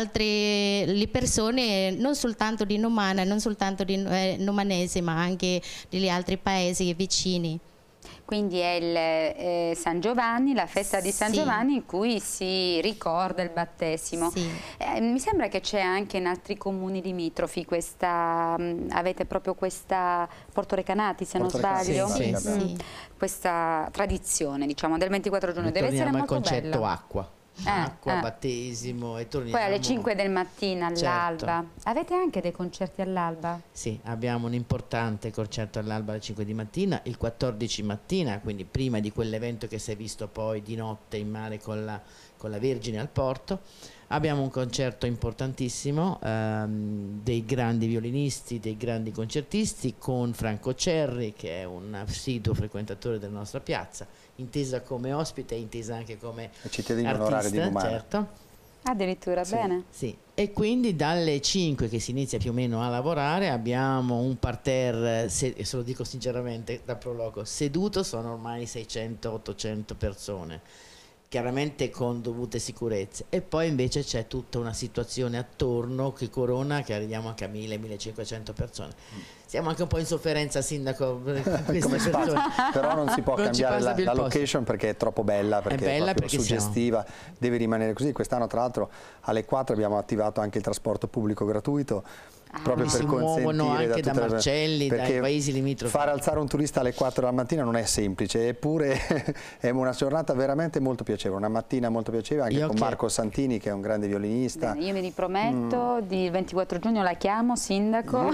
[SPEAKER 6] altre le persone, non soltanto di Numana, non soltanto di eh, Numanese, ma anche degli altri paesi vicini.
[SPEAKER 1] Quindi è il eh, San Giovanni, la festa di San
[SPEAKER 6] Sì.
[SPEAKER 1] Giovanni in cui si ricorda il battesimo.
[SPEAKER 6] Sì.
[SPEAKER 1] Eh, mi sembra che c'è anche in altri comuni limitrofi questa, mh, avete proprio questa, Porto Recanati se non
[SPEAKER 2] Porto Recanati,
[SPEAKER 1] sbaglio,
[SPEAKER 3] sì,
[SPEAKER 1] Mm,
[SPEAKER 6] sì, sì.
[SPEAKER 1] questa tradizione diciamo del ventiquattro giugno, deve essere
[SPEAKER 3] Torniamo al
[SPEAKER 1] molto
[SPEAKER 3] concetto
[SPEAKER 1] bella.
[SPEAKER 3] acqua.
[SPEAKER 1] Eh,
[SPEAKER 3] acqua,
[SPEAKER 1] eh.
[SPEAKER 3] battesimo e torniamo.
[SPEAKER 1] Poi alle cinque del mattino all'alba.
[SPEAKER 3] Certo.
[SPEAKER 1] Avete anche dei concerti all'alba?
[SPEAKER 3] Sì, abbiamo un importante concerto all'alba alle cinque di mattina, il quattordici mattina, quindi prima di quell'evento che si è visto poi di notte in mare con la, con la Vergine al porto. Abbiamo un concerto importantissimo ehm, dei grandi violinisti, dei grandi concertisti, con Franco Cerri, che è un assiduo frequentatore della nostra piazza, intesa come ospite e intesa anche come
[SPEAKER 2] cittadino
[SPEAKER 3] artista,
[SPEAKER 2] onorario di Numana.
[SPEAKER 3] certo.
[SPEAKER 1] Addirittura,
[SPEAKER 2] Sì.
[SPEAKER 1] bene.
[SPEAKER 3] Sì, e quindi dalle cinque che si inizia più o meno a lavorare abbiamo un parterre, se, e se lo dico sinceramente da prologo, seduto sono ormai seicento ottocento persone, chiaramente con dovute sicurezze, e poi invece c'è tutta una situazione attorno che corona, che arriviamo anche a mille millecinquecento persone. Siamo anche un po' in sofferenza, sindaco, per queste
[SPEAKER 2] Come spazio,
[SPEAKER 3] persone.
[SPEAKER 2] però non si può
[SPEAKER 3] Non ci
[SPEAKER 2] cambiare
[SPEAKER 3] passa
[SPEAKER 2] la,
[SPEAKER 3] più il
[SPEAKER 2] la
[SPEAKER 3] posto.
[SPEAKER 2] location perché è troppo bella, perché è,
[SPEAKER 3] bella
[SPEAKER 2] proprio
[SPEAKER 3] perché siamo-
[SPEAKER 2] suggestiva, deve rimanere così. Quest'anno tra l'altro alle quattro abbiamo attivato anche il trasporto pubblico gratuito, proprio
[SPEAKER 3] Si
[SPEAKER 2] per
[SPEAKER 3] muovono
[SPEAKER 2] consentire
[SPEAKER 3] anche da
[SPEAKER 2] tutte le-
[SPEAKER 3] Marcelli, dai
[SPEAKER 2] perché
[SPEAKER 3] paesi limitrofi.
[SPEAKER 2] fare alzare un turista alle quattro della mattina non è semplice, eppure è una giornata veramente molto piacevole, una mattina molto piacevole anche
[SPEAKER 3] Io
[SPEAKER 2] con
[SPEAKER 3] che-
[SPEAKER 2] Marco Santini che è un grande violinista.
[SPEAKER 1] Bene, io mi riprometto,
[SPEAKER 2] Mm.
[SPEAKER 1] di il ventiquattro giugno la chiamo sindaco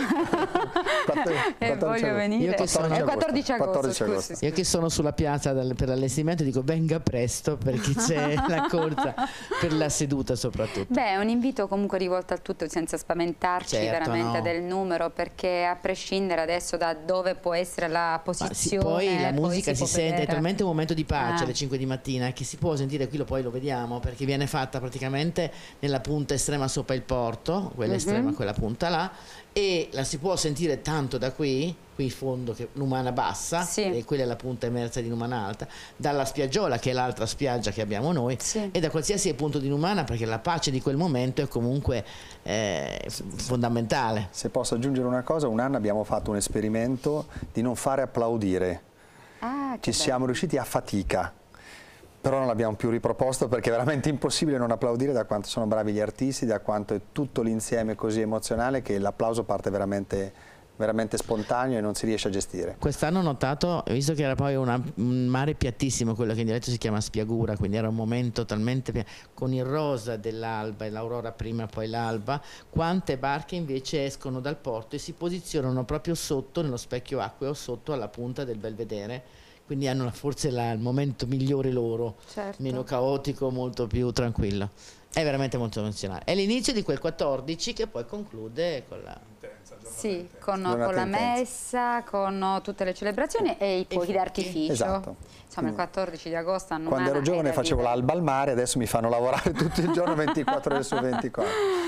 [SPEAKER 1] e voglio venire.
[SPEAKER 3] Io che sono-
[SPEAKER 1] È il quattordici agosto,
[SPEAKER 2] quattordici
[SPEAKER 1] scusi,
[SPEAKER 2] agosto.
[SPEAKER 1] scusi.
[SPEAKER 3] Io che sono sulla piazza dal- per l'allestimento dico venga presto perché c'è la corsa per la seduta soprattutto.
[SPEAKER 1] Beh, è un invito comunque rivolto a tutti senza spaventarci
[SPEAKER 3] Certo,
[SPEAKER 1] veramente
[SPEAKER 3] no.
[SPEAKER 1] del numero, perché a prescindere adesso da dove può essere la
[SPEAKER 3] Ma sì,
[SPEAKER 1] posizione,
[SPEAKER 3] poi la musica si,
[SPEAKER 1] può
[SPEAKER 3] sente, è
[SPEAKER 1] vedere.
[SPEAKER 3] talmente un momento di pace
[SPEAKER 1] Ah.
[SPEAKER 3] alle cinque di mattina che si può sentire, qui lo poi lo vediamo, perché viene fatta praticamente nella punta estrema sopra il porto, quella
[SPEAKER 1] Mhm.
[SPEAKER 3] estrema, quella punta là, e la si può sentire tanto da qui, qui in fondo che Numana bassa,
[SPEAKER 1] Sì.
[SPEAKER 3] e quella è la punta emersa di Numana alta, dalla spiaggiola che è l'altra spiaggia che abbiamo noi,
[SPEAKER 1] Sì.
[SPEAKER 3] e da qualsiasi punto di Numana, perché la pace di quel momento è comunque eh, f- fondamentale.
[SPEAKER 2] Se posso aggiungere una cosa, un anno abbiamo fatto un esperimento di non fare applaudire.
[SPEAKER 1] Ah, che
[SPEAKER 2] Ci
[SPEAKER 1] bello.
[SPEAKER 2] siamo riusciti a fatica, però non l'abbiamo più riproposto perché è veramente impossibile non applaudire da quanto sono bravi gli artisti, da quanto è tutto l'insieme così emozionale che l'applauso parte veramente, veramente spontaneo e non si riesce a gestire.
[SPEAKER 3] Quest'anno ho notato, visto che era poi una- un mare piattissimo, quello che in dialetto si chiama Spiagura, quindi era un momento talmente pia- con il rosa dell'alba e l'aurora prima poi l'alba, quante barche invece escono dal porto e si posizionano proprio sotto, nello specchio acqueo, sotto alla punta del Belvedere, quindi hanno forse la- il momento migliore loro,
[SPEAKER 1] Certo.
[SPEAKER 3] meno caotico, molto più tranquillo. È veramente molto emozionante. È l'inizio di quel quattordici che poi conclude con la...
[SPEAKER 1] Sì, con,
[SPEAKER 2] Giornata
[SPEAKER 1] con la
[SPEAKER 2] intensa.
[SPEAKER 1] messa, con tutte le celebrazioni e i fuochi d'artificio.
[SPEAKER 2] Esatto.
[SPEAKER 1] Insomma, il quattordici di agosto a Numana
[SPEAKER 2] Quando ero
[SPEAKER 1] è
[SPEAKER 2] giovane
[SPEAKER 1] da
[SPEAKER 2] facevo
[SPEAKER 1] vivere.
[SPEAKER 2] l'alba al mare, adesso mi fanno lavorare tutto il giorno ventiquattro ore su ventiquattro.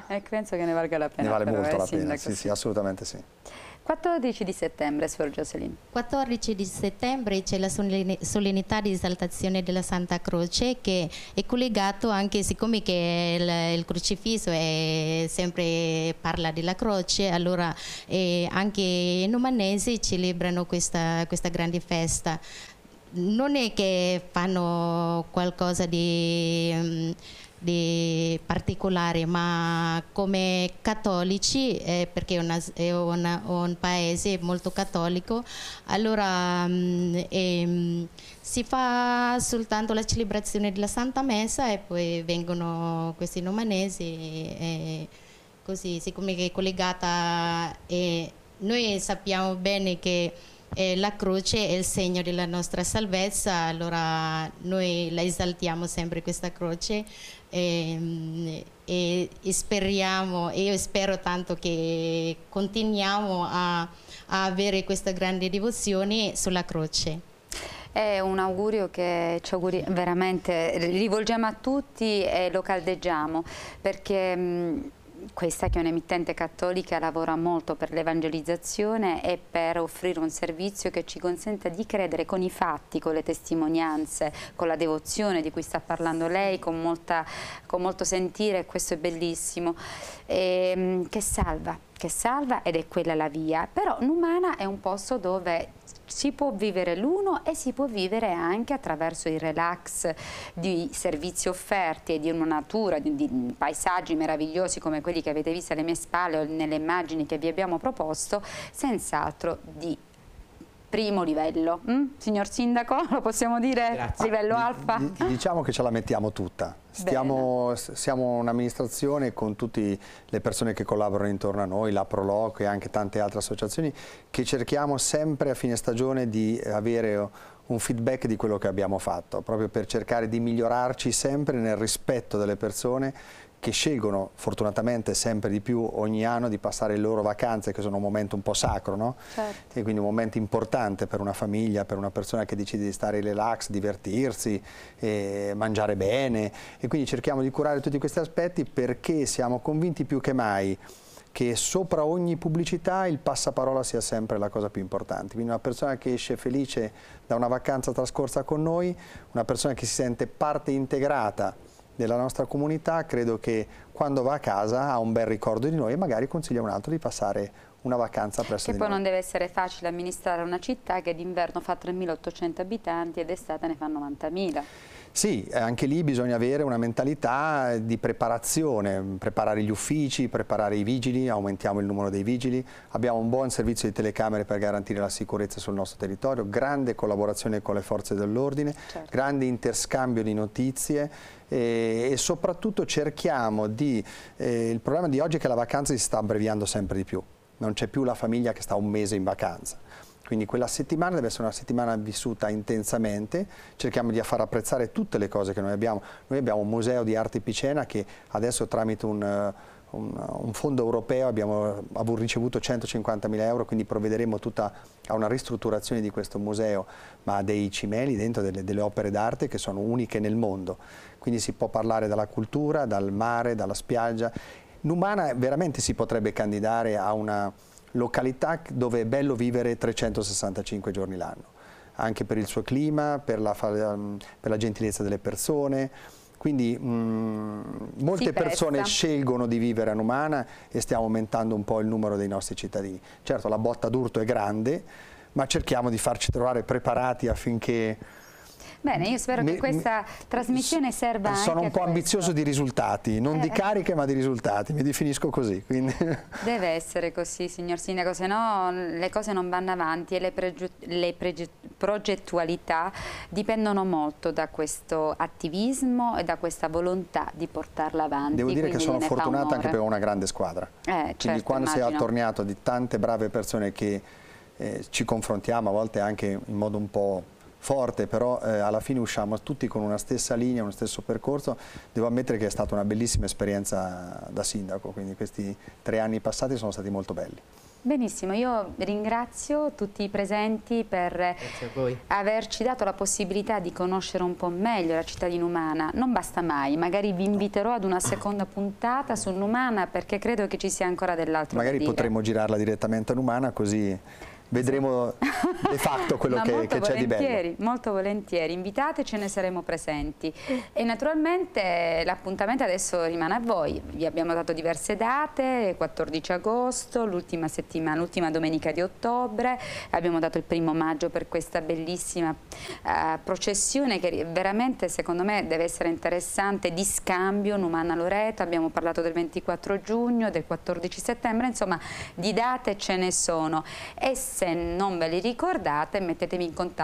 [SPEAKER 1] E penso che ne valga la pena.
[SPEAKER 2] Ne vale
[SPEAKER 1] però,
[SPEAKER 2] molto
[SPEAKER 1] eh,
[SPEAKER 2] la
[SPEAKER 1] sindaco,
[SPEAKER 2] pena, sì,
[SPEAKER 1] sì.
[SPEAKER 2] sì, assolutamente sì.
[SPEAKER 1] quattordici di settembre, Suor Gioselin.
[SPEAKER 6] quattordici di settembre c'è la solennità di esaltazione della Santa Croce, che è collegato anche, siccome che il, il crocifisso è sempre parla della croce, allora eh, anche i numanesi celebrano questa, questa grande festa. Non è che fanno qualcosa di... Um, di particolare, ma come cattolici, eh, perché è, una, è una, un paese molto cattolico, allora mh, e, mh, si fa soltanto la celebrazione della Santa Messa e poi vengono questi numanesi e così, siccome è collegata, e noi sappiamo bene che Eh, la croce è il segno della nostra salvezza, allora noi la esaltiamo sempre questa croce e, e, e speriamo, e io spero tanto che continuiamo a, a avere questa grande devozione sulla croce.
[SPEAKER 1] È un augurio che ci auguri, veramente rivolgiamo a tutti e lo caldeggiamo, perché mh, questa, che è un'emittente cattolica, lavora molto per l'evangelizzazione e per offrire un servizio che ci consenta di credere con i fatti, con le testimonianze, con la devozione di cui sta parlando lei, con, molta, con molto sentire, e questo è bellissimo, e, che salva, che salva ed è quella la via. Però Numana è un posto dove si può vivere l'uno e si può vivere anche attraverso il relax di servizi offerti e di una natura, di, di paesaggi meravigliosi come quelli che avete visto alle mie spalle o nelle immagini che vi abbiamo proposto, senz'altro di primo livello. Mm? Signor Sindaco, lo possiamo dire?
[SPEAKER 3] Grazie.
[SPEAKER 1] Livello alfa?
[SPEAKER 2] D diciamo che ce la mettiamo tutta. Stiamo, siamo un'amministrazione con tutte le persone che collaborano intorno a noi, la Proloco e anche tante altre associazioni, che cerchiamo sempre a fine stagione di avere un feedback di quello che abbiamo fatto, proprio per cercare di migliorarci sempre nel rispetto delle persone che scelgono fortunatamente sempre di più ogni anno di passare le loro vacanze, che sono un momento un po' sacro, no? Certo. E quindi un momento importante per una famiglia, per una persona che decide di stare relax, divertirsi, e mangiare bene, e quindi cerchiamo di curare tutti questi aspetti, perché siamo convinti più che mai che sopra ogni pubblicità il passaparola sia sempre la cosa più importante. Quindi una persona che esce felice da una vacanza trascorsa con noi, una persona che si sente parte integrata della nostra comunità, credo che quando va a casa ha un bel ricordo di noi e magari consiglia a un altro di passare una vacanza presso
[SPEAKER 1] che
[SPEAKER 2] di
[SPEAKER 1] poi
[SPEAKER 2] noi.
[SPEAKER 1] Non deve essere facile amministrare una città che d'inverno fa tremilaottocento abitanti e d'estate ne fa novantamila.
[SPEAKER 2] Sì, anche lì bisogna avere una mentalità di preparazione, preparare gli uffici, preparare i vigili, aumentiamo il numero dei vigili, abbiamo un buon servizio di telecamere per garantire la sicurezza sul nostro territorio, grande collaborazione con le forze dell'ordine, certo. Grande interscambio di notizie e, e soprattutto cerchiamo di... Eh, il problema di oggi è che la vacanza si sta abbreviando sempre di più, non c'è più la famiglia che sta un mese in vacanza. Quindi quella settimana deve essere una settimana vissuta intensamente, cerchiamo di far apprezzare tutte le cose che noi abbiamo. Noi abbiamo un museo di arte picena che adesso tramite un, un, un fondo europeo abbiamo ricevuto centocinquantamila euro, quindi provvederemo tutta a una ristrutturazione di questo museo, ma ha dei cimeli dentro, delle, delle opere d'arte che sono uniche nel mondo. Quindi si può parlare dalla cultura, dal mare, dalla spiaggia. Numana veramente si potrebbe candidare a una località dove è bello vivere trecentosessantacinque giorni l'anno, anche per il suo clima, per la, per la gentilezza delle persone. Quindi mh, molte persone scelgono di vivere a Numana e stiamo aumentando un po' il numero dei nostri cittadini. Certo, la botta d'urto è grande, ma cerchiamo di farci trovare preparati affinché...
[SPEAKER 1] Bene, io spero
[SPEAKER 2] me,
[SPEAKER 1] che questa
[SPEAKER 2] me,
[SPEAKER 1] serva
[SPEAKER 2] sono
[SPEAKER 1] anche
[SPEAKER 2] Sono un po' ambizioso di risultati, non
[SPEAKER 1] eh,
[SPEAKER 2] di cariche ma di risultati, mi definisco così. Quindi.
[SPEAKER 1] Deve essere così, signor Sindaco, se no le cose non vanno avanti e le, le progettualità dipendono molto da questo attivismo e da questa volontà di portarla avanti.
[SPEAKER 2] Devo dire che sono fortunata anche perché ho una grande squadra. Eh,
[SPEAKER 1] Quindi
[SPEAKER 2] certo, quando
[SPEAKER 1] immagino.
[SPEAKER 2] si è attorniato di tante brave persone che eh, ci confrontiamo, a volte anche in modo un po' forte, però eh, alla fine usciamo tutti con una stessa linea, uno stesso percorso. Devo ammettere che è stata una bellissima esperienza da sindaco, quindi questi tre anni passati sono stati molto belli.
[SPEAKER 1] Benissimo, io ringrazio tutti i presenti per averci dato la possibilità di conoscere un po' meglio la città di Numana. Non basta mai, magari vi inviterò ad una seconda puntata su Numana, perché credo che ci sia ancora dell'altro da dire.
[SPEAKER 2] Magari potremmo girarla direttamente a Numana, così vedremo de facto quello che, che c'è di bello.
[SPEAKER 1] Molto volentieri, invitateci e ne saremo presenti. E naturalmente l'appuntamento adesso rimane a voi. Vi abbiamo dato diverse date: quattordici agosto, l'ultima settimana, l'ultima domenica di ottobre, abbiamo dato il primo maggio per questa bellissima uh, processione che veramente secondo me deve essere interessante, di scambio Numana-Loreto. Abbiamo parlato del ventiquattro giugno, del quattordici settembre, insomma di date ce ne sono. E se non ve li ricordate, mettetevi in contatto